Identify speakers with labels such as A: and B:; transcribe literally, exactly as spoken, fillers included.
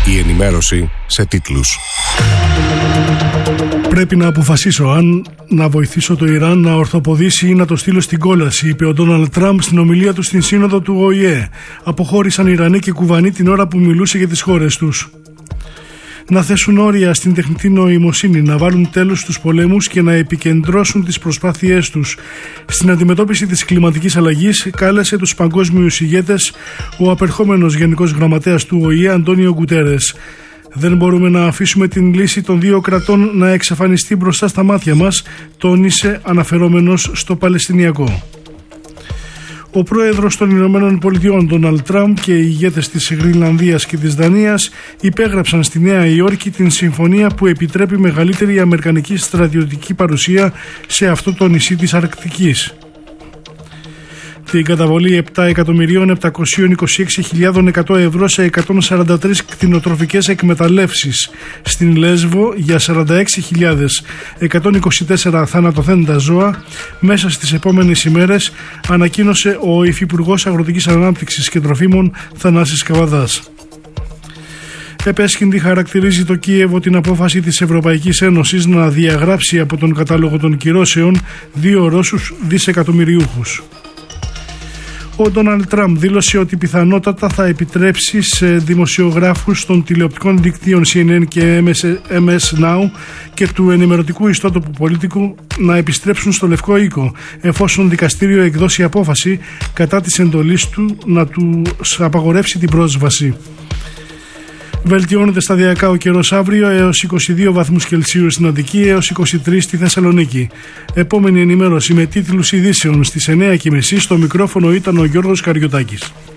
A: Η ενημέρωση σε τίτλους.
B: Πρέπει να αποφασίσω αν να βοηθήσω το Ιράν να ορθοποδήσει ή να το στείλω στην κόλαση, είπε ο Ντόναλντ Τραμπ στην ομιλία του στην σύνοδο του Ο Η Ε. Αποχώρησαν Ιρανοί και Κουβανοί την ώρα που μιλούσε για τις χώρες τους. Να θέσουν όρια στην τεχνητή νοημοσύνη, να βάλουν τέλος στους πολέμους και να επικεντρώσουν τις προσπάθειές τους στην αντιμετώπιση της κλιματικής αλλαγής, κάλεσε τους παγκόσμιους ηγέτες ο απερχόμενος Γενικός Γραμματέας του Ο Η Ε Αντόνιο Γκουτέρες. Δεν μπορούμε να αφήσουμε την λύση των δύο κρατών να εξαφανιστεί μπροστά στα μάτια μας, τόνισε αναφερόμενος στο Παλαιστινιακό. Ο πρόεδρος των Ηνωμένων Πολιτειών, Ντόναλντ Τραμπ, και οι ηγέτες της Γρινλανδίας και της Δανίας υπέγραψαν στη Νέα Υόρκη την συμφωνία που επιτρέπει μεγαλύτερη αμερικανική στρατιωτική παρουσία σε αυτό το νησί της Αρκτικής. Την καταβολή επτά εκατομμυρίων επτακόσιες είκοσι έξι χιλιάδες εκατό ευρώ σε εκατόν σαράντα τρεις κτηνοτροφικές εκμεταλλεύσεις στην Λέσβο για σαράντα έξι χιλιάδες εκατόν είκοσι τέσσερα θανατοθέντα ζώα μέσα στις επόμενες ημέρες, ανακοίνωσε ο Υφυπουργός Αγροτικής Ανάπτυξης και Τροφίμων Θανάσης Καβαδάς. Επέσχυντη χαρακτηρίζει το Κίεβο την απόφαση της Ευρωπαϊκής Ένωσης να διαγράψει από τον κατάλογο των κυρώσεων δύο Ρώσους δισεκατομμυριούχους. Ο Ντόναλντ Τραμπ δήλωσε ότι πιθανότατα θα επιτρέψει σε δημοσιογράφους των τηλεοπτικών δικτύων Σι Εν Εν και Εμ Ες Νάου και του ενημερωτικού ιστότοπου Πολίτικου να επιστρέψουν στο Λευκό Οίκο, εφόσον δικαστήριο εκδώσει απόφαση κατά της εντολής του να τους απαγορεύσει την πρόσβαση. Βελτιώνεται σταδιακά ο καιρός αύριο, έως είκοσι δύο βαθμούς Κελσίου στην Αττική, έως είκοσι τρεις στη Θεσσαλονίκη. Επόμενη ενημέρωση με τίτλους ειδήσεων στις εννιά και μισή. Στο μικρόφωνο ήταν ο Γιώργος Καριωτάκης.